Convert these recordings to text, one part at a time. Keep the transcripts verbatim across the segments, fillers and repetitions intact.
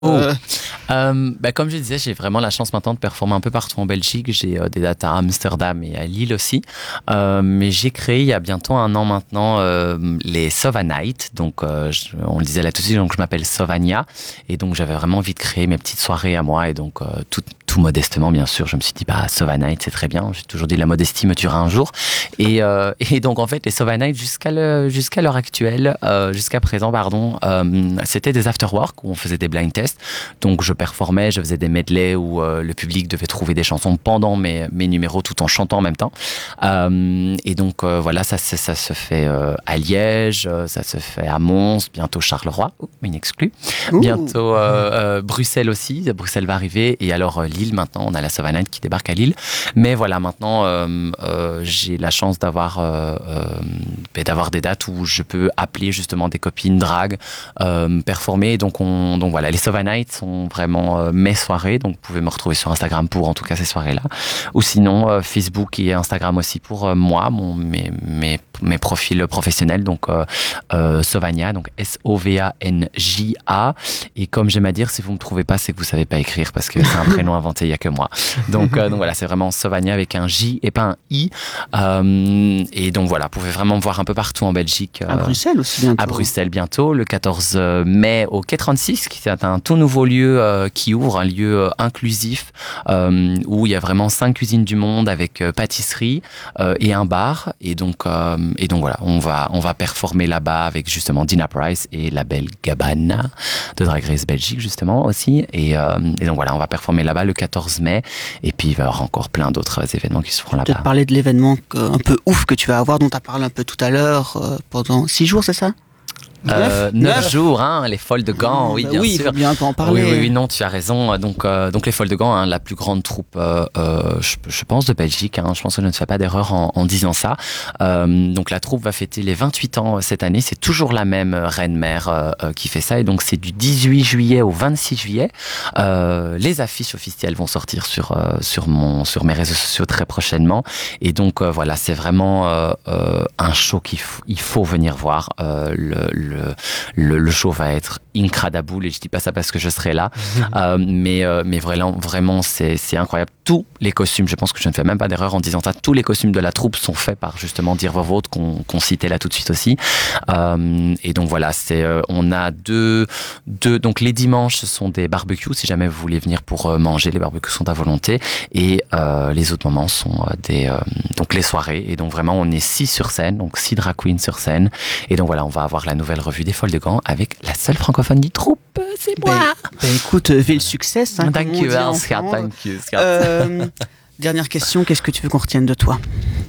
Oh. Euh, Euh, bah, comme je disais, j'ai vraiment la chance maintenant de performer un peu partout en Belgique. J'ai euh, des dates à Amsterdam et à Lille aussi. Euh, mais j'ai créé il y a bientôt un an maintenant euh, les Sova Night. Donc, euh, je, on le disait là tout de suite, donc je m'appelle Sovania. Et donc, j'avais vraiment envie de créer mes petites soirées à moi. Et donc, euh, tout, tout modestement, bien sûr, je me suis dit, bah, Sova Night, c'est très bien. J'ai toujours dit, la modestie me tuera un jour. Et, euh, et donc, en fait, les Sova Night, jusqu'à, le, jusqu'à l'heure actuelle, euh, jusqu'à présent, pardon, euh, c'était des after-work où on faisait des blind tests. Donc, je performais, je faisais des medleys où euh, le public devait trouver des chansons pendant mes, mes numéros tout en chantant en même temps. Euh, et donc, euh, voilà, ça, ça, ça se fait euh, à Liège, ça se fait à Mons, bientôt Charleroi, oh, une exclue. Ouh. Bientôt euh, euh, Bruxelles aussi, Bruxelles va arriver. Et alors, euh, Lille, maintenant, on a la Sova Night qui débarque à Lille. Mais voilà, maintenant, euh, euh, j'ai la chance d'avoir, euh, euh, d'avoir des dates où je peux appeler justement des copines drag, euh, performer. Donc, on, donc voilà, les Sova Night sont vraiment euh, mes soirées. Donc, vous pouvez me retrouver sur Instagram pour en tout cas ces soirées-là. Ou sinon, euh, Facebook et Instagram aussi pour euh, moi, mon, mes, mes, mes profils professionnels. Donc, euh, euh, Sovania, donc S O V A N J A. Et comme j'aime à dire, si vous me trouvez pas, c'est que vous savez pas écrire parce que c'est un prénom inventé il y a que moi. Donc, euh, donc voilà, c'est vraiment Sovania avec un J et pas un I. Euh, et donc voilà, vous pouvez vraiment me voir un peu partout en Belgique. Euh, à Bruxelles aussi bientôt. À Bruxelles bientôt, le quatorze mai au quai trente-six, qui est un tout nouveau lieu euh, qui ouvre, un lieu euh, inclusif euh, où il y a vraiment cinq cuisines du monde avec euh, pâtisserie euh, et un bar. Et donc, euh, et donc voilà, on va, on va performer là-bas avec justement Dina Price et la belle Gabbana de Drag Race Belgique justement aussi. Et, euh, et donc voilà, on va performer là-bas le quatorze mai. Et puis il va y avoir encore plein d'autres événements qui se feront là-bas. Peut-être parler de l'événement un peu ouf que tu vas avoir, dont tu as parlé un peu tout à l'heure, euh, pendant six jours, c'est ça? Euh, neuf jours, hein, les Folles de Gand, oui, bah bien oui, sûr. Il faut bien en parler. Oui, oui, oui, non, tu as raison. Donc, euh, donc les Folles de Gand, hein, la plus grande troupe, euh, euh, je, je pense, de Belgique. Hein, je pense que je ne fais pas d'erreur en, en disant ça. Euh, donc, la troupe va fêter les vingt-huit ans cette année. C'est toujours la même reine-mère euh, euh, qui fait ça. Et donc, c'est du dix-huit juillet au vingt-six juillet. Euh, les affiches officielles vont sortir sur euh, sur mon sur mes réseaux sociaux très prochainement. Et donc, euh, voilà, c'est vraiment euh, euh, un show qu'il faut, il faut venir voir. Euh, le, le, le Le, le show va être incredible et je dis pas ça parce que je serai là, mmh. euh, mais euh, mais vraiment vraiment c'est c'est incroyable. Tous les costumes, je pense que je ne fais même pas d'erreur en disant ça. Tous les costumes de la troupe sont faits par justement Dire Vos Vôtres qu'on qu'on citait là tout de suite aussi. Euh, et donc voilà, c'est euh, on a deux deux donc les dimanches ce sont des barbecues si jamais vous voulez venir pour euh, manger. Les barbecues sont à volonté et euh, les autres moments sont euh, des euh, donc les soirées et donc vraiment on est six sur scène, donc six drag queens sur scène et donc voilà on va avoir la nouvelle revue des Folles de Gand avec la seule francophone du troupe, c'est moi. Ben, ben écoute, vive le succès. Hein, thank you, Scott, thank you, Scott. Euh, dernière question, qu'est-ce que tu veux qu'on retienne de toi?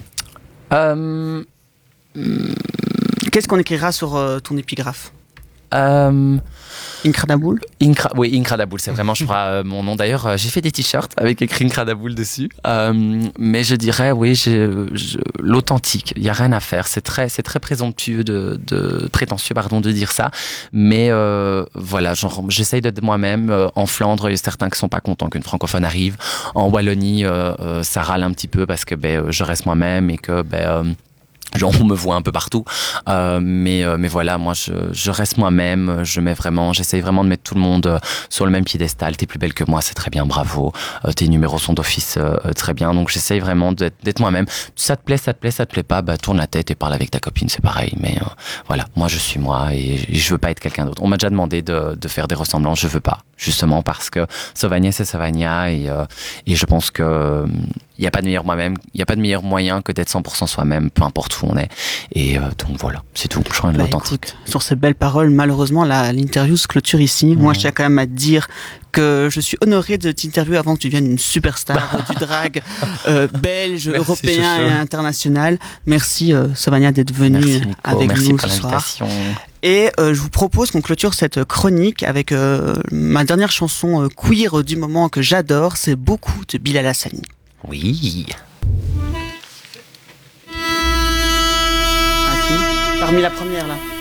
euh, Qu'est-ce qu'on écrira sur euh, ton épigraphe? euh, Incredible. Incra oui, Incredible, c'est vraiment, je crois, euh, mon nom. D'ailleurs, euh, j'ai fait des t-shirts avec écrit Incredible dessus. Euh, mais je dirais, oui, je, je, l'authentique. Il y a rien à faire. C'est très, c'est très présomptueux de, de prétentieux, pardon, de dire ça. Mais euh, voilà, genre, j'essaye d'être moi-même. Euh, en Flandre, il y a certains qui sont pas contents qu'une francophone arrive. En Wallonie, euh, euh, ça râle un petit peu parce que ben, je reste moi-même et que ben euh, genre on me voit un peu partout, euh, mais euh, mais voilà, moi je je reste moi-même, je mets vraiment, j'essaye vraiment de mettre tout le monde euh, sur le même piédestal. T'es plus belle que moi, c'est très bien, bravo. Euh, tes numéros sont d'office, euh, très bien. Donc j'essaye vraiment d'être, d'être moi-même. Ça te plaît, ça te plaît, ça te plaît pas, bah tourne la tête et parle avec ta copine, c'est pareil. Mais euh, voilà, moi je suis moi et, et je veux pas être quelqu'un d'autre. On m'a déjà demandé de de faire des ressemblances, je veux pas, justement parce que Sovania c'est Sovania et euh, et je pense que il n'y a pas de meilleur moi-même, il n'y a pas de meilleur moyen que d'être cent pour cent soi-même, peu importe où on est. Et euh, donc voilà, c'est tout. Je crois de bah, l'authentique. Écoute, sur ces belles paroles, malheureusement, la, l'interview se clôture ici. Mmh. Moi, je tiens quand même à te dire que je suis honoré de t'interviewer avant que tu deviennes une superstar du drag euh, belge, merci, européen et international. Merci euh, Sovania d'être venue merci, Nico, avec merci nous pour ce soir. Et euh, je vous propose qu'on clôture cette chronique avec euh, ma dernière chanson euh, queer du moment que j'adore, c'est Beaucoup de Bilal Hassani. Oui. Ah, parmi la première là.